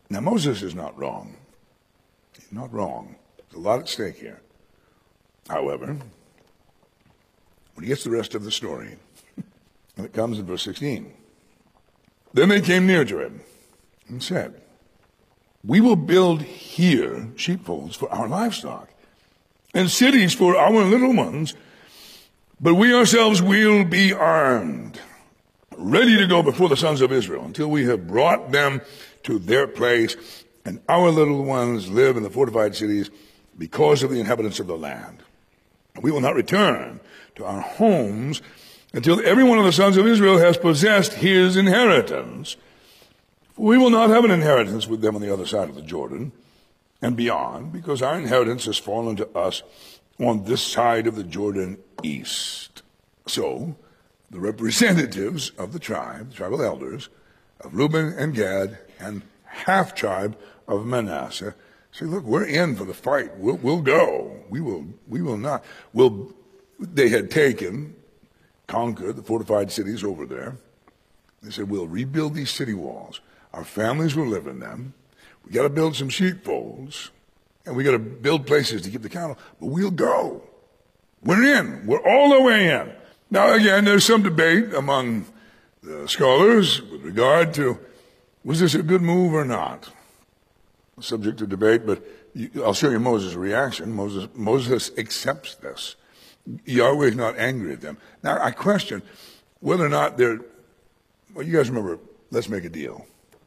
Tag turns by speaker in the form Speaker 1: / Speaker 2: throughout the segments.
Speaker 1: Now, Moses is not wrong. He's not wrong. There's a lot at stake here. However, when he gets the rest of the story, and it comes in verse 16, then they came near to him and said, we will build here sheepfolds for our livestock and cities for our little ones, but we ourselves will be armed, ready to go before the sons of Israel until we have brought them to their place, and our little ones live in the fortified cities because of the inhabitants of the land. We will not return to our homes until every one of the sons of Israel has possessed his inheritance. We will not have an inheritance with them on the other side of the Jordan and beyond, because our inheritance has fallen to us on this side of the Jordan east. So the representatives of the tribal elders of Reuben and Gad and half-tribe of Manasseh say, look, we're in for the fight. We'll go. We will not. They had conquered the fortified cities over there. They said, we'll rebuild these city walls. Our families will live in them. We got to build some sheepfolds, and we got to build places to keep the cattle, but we'll go. We're in. We're all the way in. Now, again, there's some debate among the scholars with regard to, was this a good move or not? Subject to debate, but I'll show you Moses' reaction. Moses accepts this. Yahweh is not angry at them. Now, I question whether or not you guys remember, let's make a deal.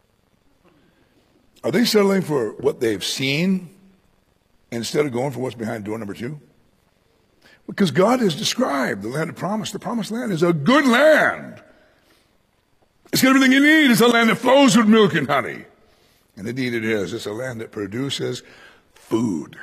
Speaker 1: Are they settling for what they've seen instead of going for what's behind door number 2? Because God has described the land of promise. The promised land is a good land. It's got everything you need. It's a land that flows with milk and honey. And indeed it is. It's a land that produces food.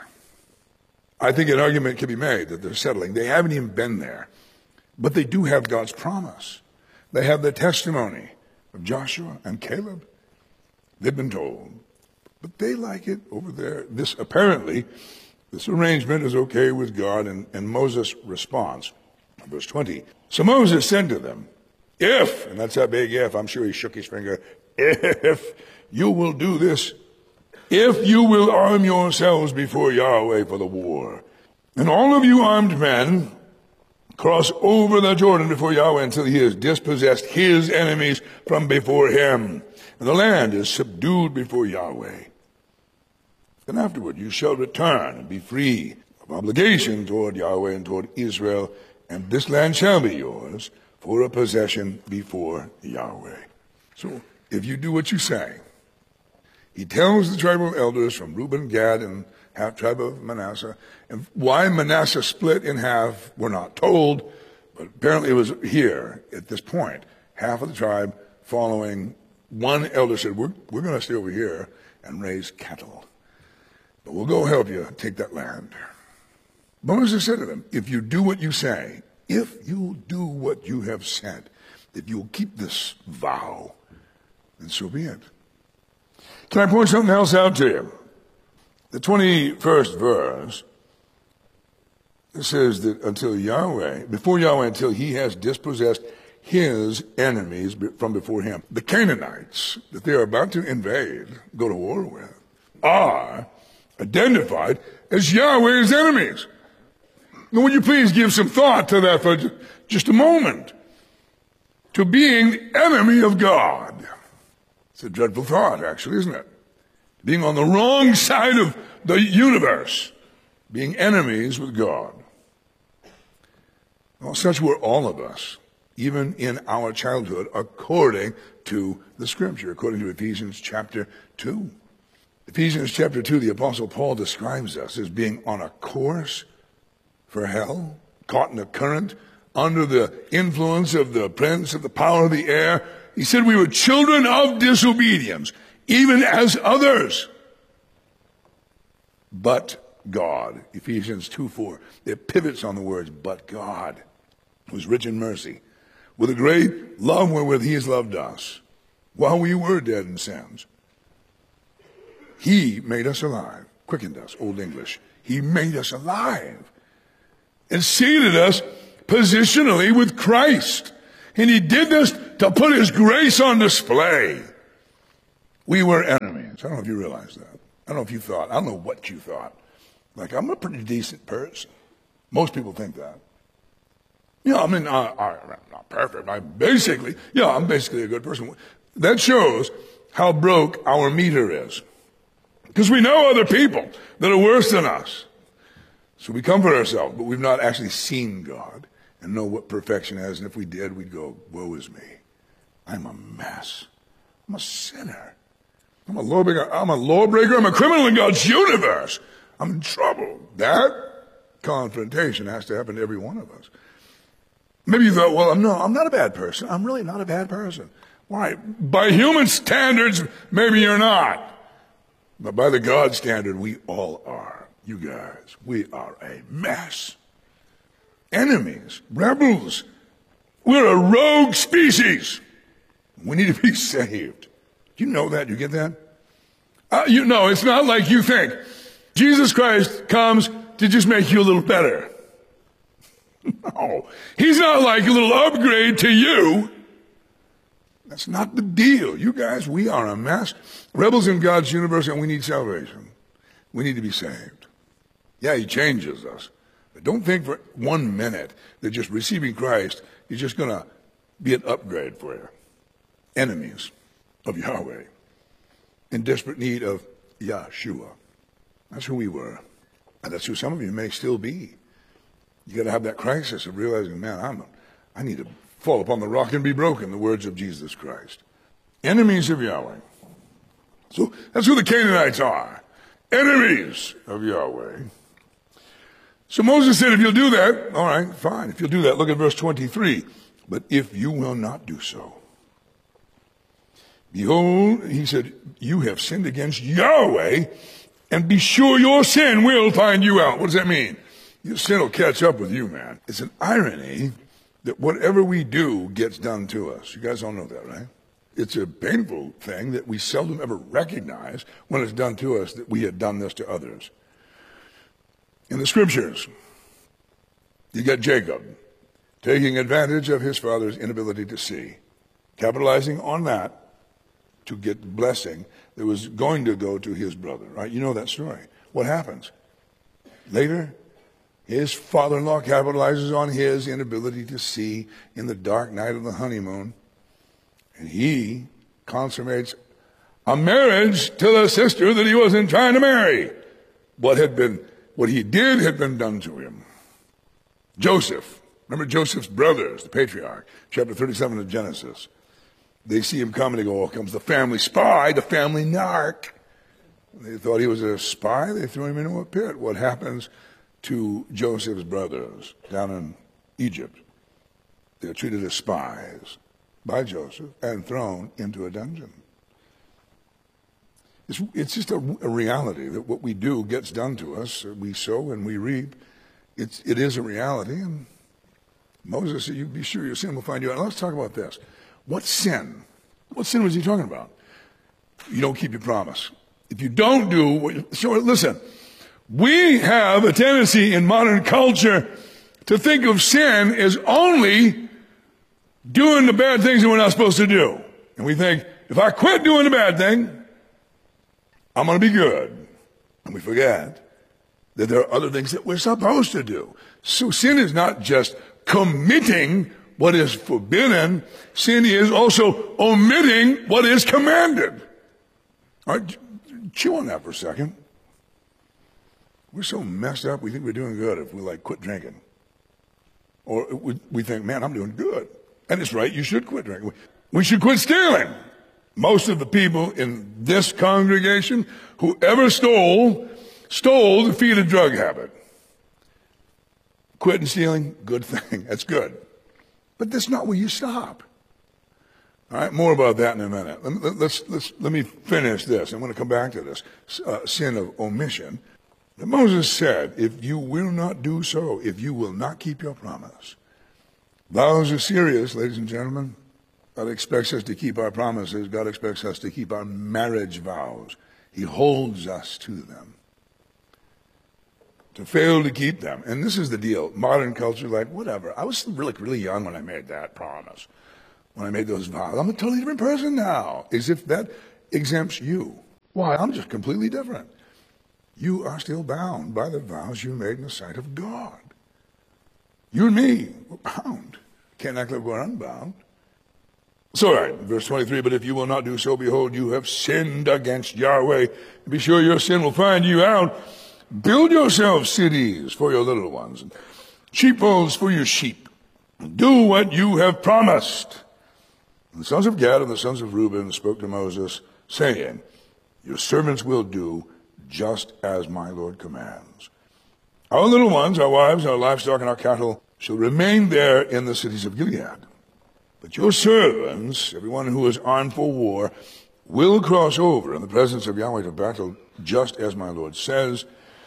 Speaker 1: I think an argument can be made that they're settling. They haven't even been there. But they do have God's promise. They have the testimony of Joshua and Caleb. They've been told. But they like it over there. This arrangement is okay with God, and Moses responds. Verse 20. So Moses said to them, if, and that's that big if, I'm sure he shook his finger, if you will do this, if you will arm yourselves before Yahweh for the war, and all of you armed men cross over the Jordan before Yahweh until he has dispossessed his enemies from before him, and the land is subdued before Yahweh. Then afterward you shall return and be free of obligation toward Yahweh and toward Israel, and this land shall be yours for a possession before Yahweh. So if you do what you say, he tells the tribal elders from Reuben, Gad, and half-tribe of Manasseh. And why Manasseh split in half, we're not told, but apparently it was here at this point. Half of the tribe following one elder said, we're going to stay over here and raise cattle. But we'll go help you take that land. Moses said to them, if you do what you say, if you'll do what you have said, if you'll keep this vow, then so be it. Can I point something else out to you? The 21st verse, it says that before Yahweh, until he has dispossessed his enemies from before him. The Canaanites that they are about to invade, go to war with, are identified as Yahweh's enemies. Now, would you please give some thought to that for just a moment? To being the enemy of God. It's a dreadful thought, actually, isn't it? Being on the wrong side of the universe. Being enemies with God. Well, such were all of us, even in our childhood, according to the Scripture, according to Ephesians chapter 2. Ephesians chapter 2, the Apostle Paul describes us as being on a course for hell, caught in a current, under the influence of the prince of the power of the air. He said we were children of disobedience, even as others. But God, Ephesians 2:4, it pivots on the words, but God, who is rich in mercy, with a great love wherewith he has loved us, while we were dead in sins. He made us alive, quickened us, Old English. He made us alive and seated us positionally with Christ. And he did this to put his grace on display. We were enemies. I don't know if you realize that. I don't know if you thought. I don't know what you thought. Like, I'm a pretty decent person. Most people think that. Yeah, I mean, I'm not perfect. I'm basically a good person. That shows how broke our meter is. Because we know other people that are worse than us. So we comfort ourselves, but we've not actually seen God and know what perfection is. And if we did, we'd go, woe is me. I'm a mess. I'm a sinner. I'm a lawbreaker. I'm a criminal in God's universe. I'm in trouble. That confrontation has to happen to every one of us. Maybe you thought, well, I'm not a bad person. I'm really not a bad person. Why? By human standards, maybe you're not. But by the God standard, we all are. You guys, we are a mess. Enemies, rebels. We're a rogue species. We need to be saved. Do you know that? You get that? It's not like you think. Jesus Christ comes to just make you a little better. No. He's not like a little upgrade to you. That's not the deal. You guys, we are a mess. Rebels in God's universe, and we need salvation. We need to be saved. Yeah, he changes us. But don't think for 1 minute that just receiving Christ is just going to be an upgrade for you. Enemies of Yahweh, in desperate need of Yahshua. That's who we were. And that's who some of you may still be. You got to have that crisis of realizing, man, I need to fall upon the rock and be broken, the words of Jesus Christ. Enemies of Yahweh. So that's who the Canaanites are. Enemies of Yahweh. So Moses said, if you'll do that, all right, fine. If you'll do that, look at verse 23. But if you will not do so, behold, he said, you have sinned against Yahweh, and be sure your sin will find you out. What does that mean? Your sin will catch up with you, man. It's an irony that whatever we do gets done to us. You guys all know that, right? It's a painful thing that we seldom ever recognize when it's done to us that we had done this to others. In the scriptures, you got Jacob taking advantage of his father's inability to see, capitalizing on that to get blessing that was going to go to his brother, right? You know that story. What happens? Later, his father-in-law capitalizes on his inability to see in the dark night of the honeymoon, and he consummates a marriage to the sister that he wasn't trying to marry. What he did had been done to him. Joseph, remember Joseph's brothers, the patriarch, chapter 37 of Genesis. They see him come and they go, oh, comes the family spy, the family narc. They thought he was a spy. They threw him into a pit. What happens to Joseph's brothers down in Egypt? They're treated as spies by Joseph and thrown into a dungeon. It's just a reality that what we do gets done to us. We sow and we reap. It is a reality. And Moses said, you be sure your sin will find you out. Let's talk about this. What sin? What sin was he talking about? You don't keep your promise. If you don't do what listen, we have a tendency in modern culture to think of sin as only doing the bad things that we're not supposed to do. And we think, if I quit doing the bad thing, I'm going to be good. And we forget that there are other things that we're supposed to do. So sin is not just committing what is forbidden. Sin is also omitting what is commanded. All right, chew on that for a second. We're so messed up, we think we're doing good if we quit drinking. Or we think, man, I'm doing good. And it's right, you should quit drinking. We should quit stealing. Most of the people in this congregation, whoever stole to feed a drug habit. Quitting stealing, good thing. That's good. But that's not where you stop. All right, more about that in a minute. Let me finish this. I'm going to come back to this sin of omission. But Moses said, if you will not do so, if you will not keep your promise. Vows are serious, ladies and gentlemen. God expects us to keep our promises. God expects us to keep our marriage vows. He holds us to them. To fail to keep them. And this is the deal. Modern culture, whatever. I was really young when I made that promise. When I made those vows. I'm a totally different person now. As if that exempts you. Why? I'm just completely different. You are still bound by the vows you made in the sight of God. You and me, we're bound. Can't act like we're unbound. So, all right, verse 23, but if you will not do so, behold, you have sinned against Yahweh. Be sure your sin will find you out. Build yourselves cities for your little ones, and sheepfolds for your sheep. Do what you have promised. And the sons of Gad and the sons of Reuben spoke to Moses, saying, your servants will do just as my Lord commands. Our little ones, our wives, our livestock, and our cattle shall remain there in the cities of Gilead. But your servants, everyone who is armed for war, will cross over in the presence of Yahweh to battle, just as my Lord says.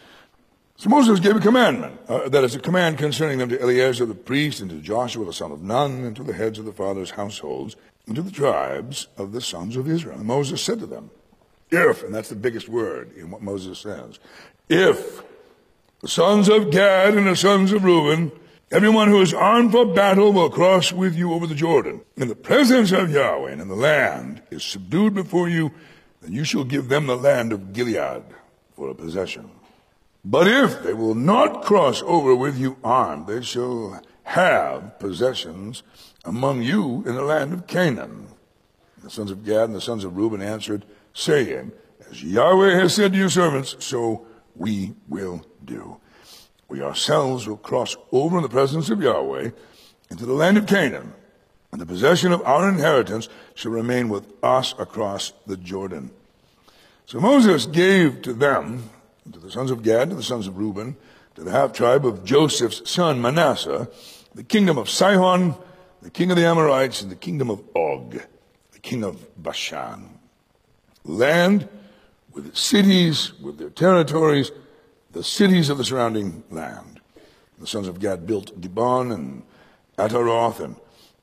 Speaker 1: So Moses gave a commandment, that is a command concerning them to Eleazar the priest, and to Joshua the son of Nun, and to the heads of the fathers' households, and to the tribes of the sons of Israel. And Moses said to them, if, and that's the biggest word in what Moses says, if the sons of Gad and the sons of Reuben, everyone who is armed for battle will cross with you over the Jordan, in the presence of Yahweh, and the land is subdued before you, then you shall give them the land of Gilead for a possession. But if they will not cross over with you armed, they shall have possessions among you in the land of Canaan. The sons of Gad and the sons of Reuben answered, saying, as Yahweh has said to your servants, so we will do. We ourselves will cross over in the presence of Yahweh into the land of Canaan, and the possession of our inheritance shall remain with us across the Jordan. So Moses gave to them, to the sons of Gad, to the sons of Reuben, to the half-tribe of Joseph's son Manasseh, the kingdom of Sihon, the king of the Amorites, and the kingdom of Og, the king of Bashan. Land with its cities, with their territories, the cities of the surrounding land. The sons of Gad built Dibon and Ataroth and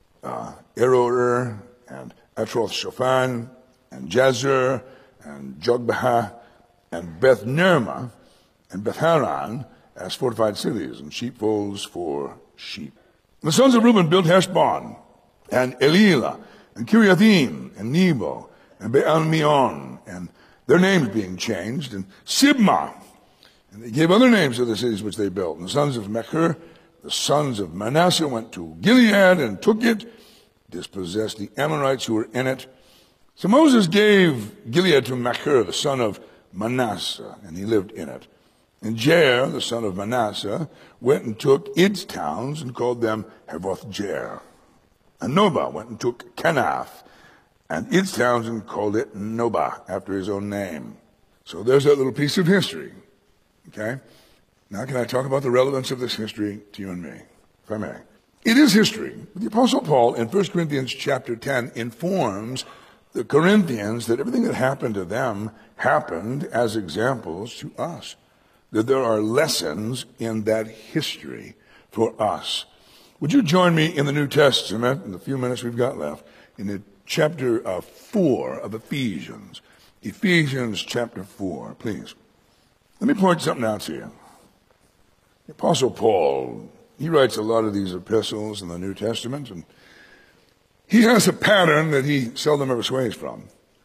Speaker 1: Aroer and Atroth-Shophan and Jazer and Jogbehah and Beth-Nirmah and Beth-Haran as fortified cities and sheepfolds for sheep. The sons of Reuben built Heshbon and Elilah and Kiriathim and Nebo and Baal-Meon, and their names being changed, and Sibmah. And they gave other names to the cities which they built. And the sons of Machir, the sons of Manasseh, went to Gilead and took it, dispossessed the Amorites who were in it. So Moses gave Gilead to Machir, the son of Manasseh, and he lived in it. And Jair, the son of Manasseh, went and took its towns and called them Havoth-Jair. And Nobah went and took Kenath and its towns and called it Nobah, after his own name. So there's that little piece of history. Okay? Now can I talk about the relevance of this history to you and me, if I may? It is history. The Apostle Paul in 1 Corinthians chapter 10 informs the Corinthians that everything that happened to them happened as examples to us. That there are lessons in that history for us. Would you join me in the New Testament, in the few minutes we've got left, in the chapter 4 of Ephesians. Ephesians chapter 4, please. Let me point something out to you. The Apostle Paul, he writes a lot of these epistles in the New Testament, and he has a pattern that he seldom ever sways from.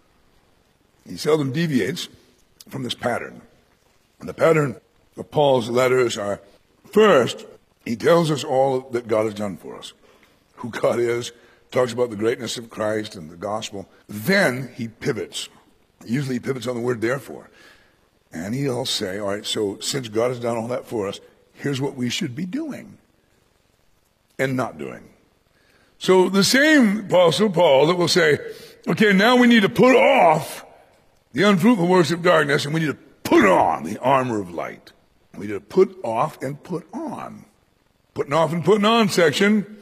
Speaker 1: He seldom deviates from this pattern. And the pattern of Paul's letters are, first, he tells us all that God has done for us, who God is, talks about the greatness of Christ and the gospel. Then he pivots. Usually he pivots on the word therefore. And he'll say, all right, so since God has done all that for us, here's what we should be doing and not doing. So the same Apostle Paul that will say, okay, now we need to put off the unfruitful works of darkness and we need to put on the armor of light. We need to put off and put on. Putting off and putting on section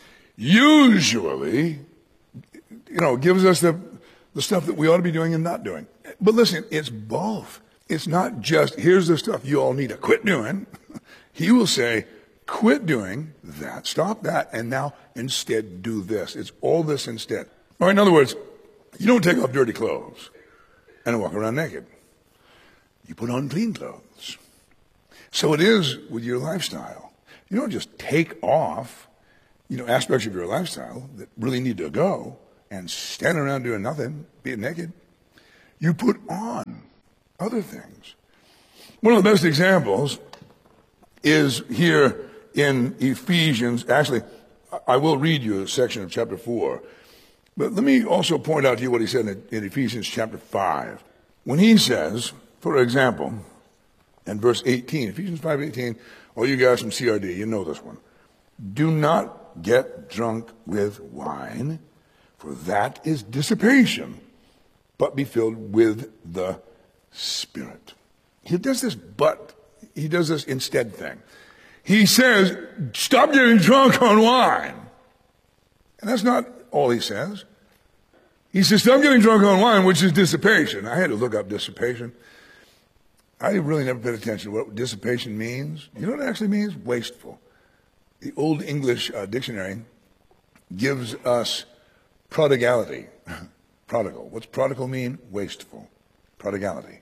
Speaker 1: usually, gives us the stuff that we ought to be doing and not doing. But listen, it's both. It's not just, here's the stuff you all need to quit doing. He will say, quit doing that, stop that, and now instead do this. It's all this instead. Or in other words, you don't take off dirty clothes and walk around naked. You put on clean clothes. So it is with your lifestyle. You don't just take off, aspects of your lifestyle that really need to go and stand around doing nothing, being naked. You put on other things. One of the best examples is here in Ephesians. Actually, I will read you a section of chapter 4. But let me also point out to you what he said in Ephesians chapter 5. When he says, for example, in verse 18, Ephesians 5:18, all you guys from CRD, you know this one. Do not get drunk with wine, for that is dissipation, but be filled with the Spirit. He does this instead thing. He says, stop getting drunk on wine. And that's not all he says. He says, stop getting drunk on wine, which is dissipation. I had to look up dissipation. I really never paid attention to what dissipation means. You know what it actually means? Wasteful. The Old English dictionary gives us prodigality. Prodigal. What's prodigal mean? Wasteful. Prodigality.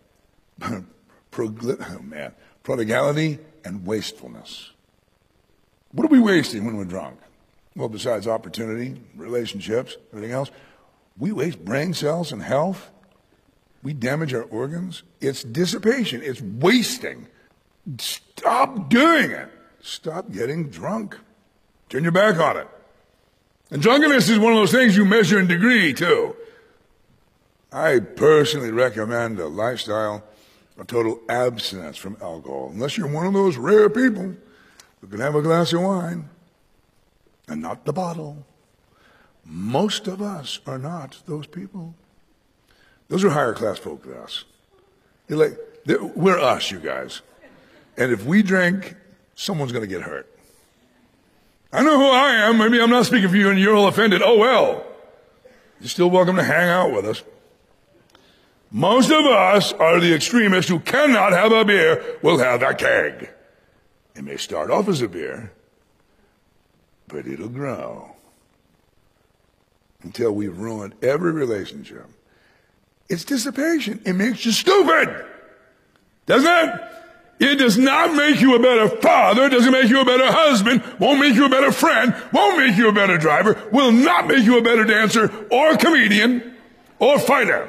Speaker 1: Prodigality and wastefulness. What are we wasting when we're drunk? Well, besides opportunity, relationships, everything else, we waste brain cells and health. We damage our organs. It's dissipation. It's wasting. Stop doing it. Stop getting drunk. Turn your back on it. And drunkenness is one of those things you measure in degree, too. I personally recommend a lifestyle of total abstinence from alcohol, unless you're one of those rare people who can have a glass of wine and not the bottle. Most of us are not those people. Those are higher class folk than us. We're us, you guys. And if we drink, someone's going to get hurt. I know who I am. Maybe I'm not speaking for you and you're all offended. Oh, well. You're still welcome to hang out with us. Most of us are the extremists who cannot have a beer, will have a keg. It may start off as a beer, but it'll grow until we've ruined every relationship. It's dissipation. It makes you stupid. Doesn't it? It does not make you a better father. It doesn't make you a better husband. Won't make you a better friend. Won't make you a better driver. Will not make you a better dancer or comedian or fighter.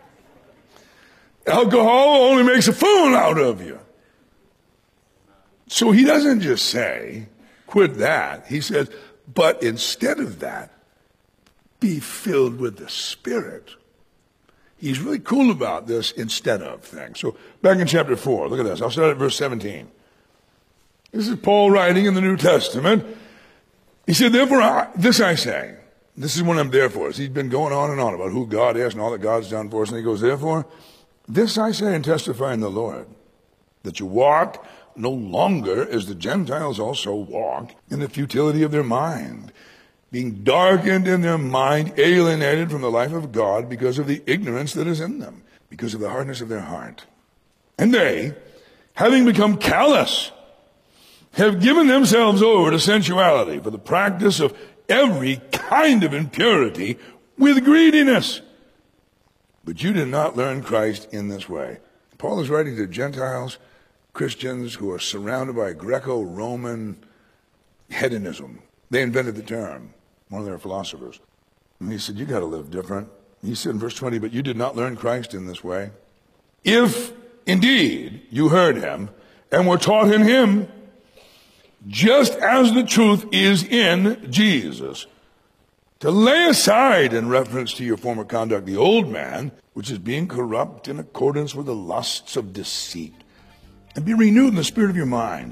Speaker 1: Alcohol only makes a fool out of you. So he doesn't just say, quit that. He says, but instead of that, be filled with the Spirit. He's really cool about this instead of thing. So back in chapter 4, look at this. I'll start at verse 17. This is Paul writing in the New Testament. He said, therefore, this I say. This is what I'm there for. He's been going on and on about who God is and all that God's done for us. And he goes, therefore, this I say and testify in the Lord, that you walk no longer as the Gentiles also walk in the futility of their mind, being darkened in their mind, alienated from the life of God because of the ignorance that is in them, because of the hardness of their heart. And they, having become callous, have given themselves over to sensuality for the practice of every kind of impurity with greediness. But you did not learn Christ in this way. Paul is writing to Gentiles, Christians who are surrounded by Greco-Roman hedonism. They invented the term, one of their philosophers. And he said, you got to live different. He said in verse 20, but you did not learn Christ in this way. If indeed you heard him and were taught in him, just as the truth is in Jesus, to lay aside in reference to your former conduct the old man, which is being corrupt in accordance with the lusts of deceit, and be renewed in the spirit of your mind.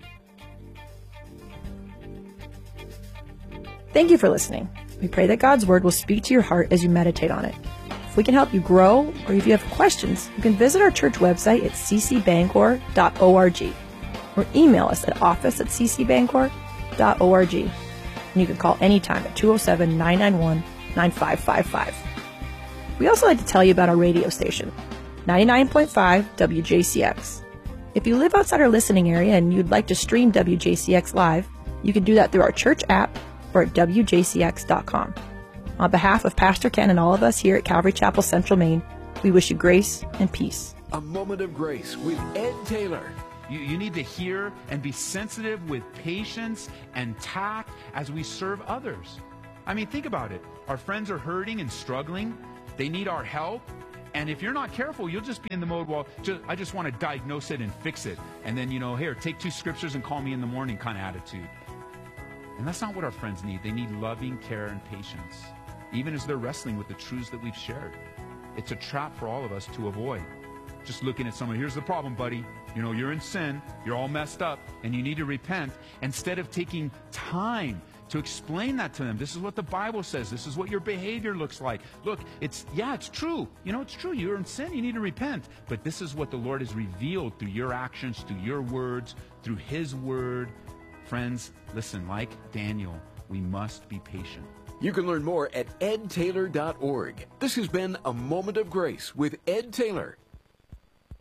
Speaker 2: Thank you for listening. We pray that God's Word will speak to your heart as you meditate on it. If we can help you grow, or if you have questions, you can visit our church website at ccbangor.org or email us at office@ccbangor.org. And you can call anytime at 207-991-9555. We also like to tell you about our radio station, 99.5 WJCX. If you live outside our listening area and you'd like to stream WJCX live, you can do that through our church app or at WJCX.com. On behalf of Pastor Ken and all of us here at Calvary Chapel Central Maine, we wish you grace and peace.
Speaker 3: A Moment of Grace with Ed Taylor.
Speaker 4: You need to hear and be sensitive with patience and tact as we serve others. I mean, think about it. Our friends are hurting and struggling. They need our help. And if you're not careful, you'll just be in the mode, well, I just want to diagnose it and fix it. And then, here, take 2 scriptures and call me in the morning kind of attitude. And that's not what our friends need. They need loving care and patience, even as they're wrestling with the truths that we've shared. It's a trap for all of us to avoid. Just looking at someone, here's the problem, buddy. You're in sin, you're all messed up, and you need to repent. Instead of taking time to explain that to them. This is what the Bible says. This is what your behavior looks like. Look, it's true. It's true. You're in sin. You need to repent. But this is what the Lord has revealed through your actions, through your words, through His word. Friends, listen, like Daniel, we must be patient.
Speaker 3: You can learn more at edtaylor.org. This has been A Moment of Grace with Ed Taylor.